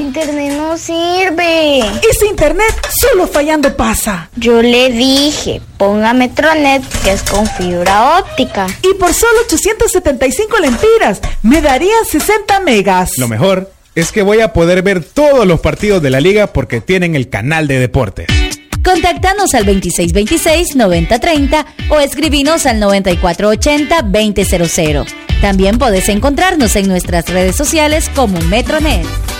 internet no sirve. Ese internet solo fallando pasa. Yo le dije, ponga Metronet, que es con fibra óptica. Y por solo 875 lempiras, me darían 60 megas. Lo mejor es que voy a poder ver todos los partidos de la liga porque tienen el canal de deportes. Contáctanos al 2626-9030 o escribinos al 9480-2000. También podés encontrarnos en nuestras redes sociales como Metronet.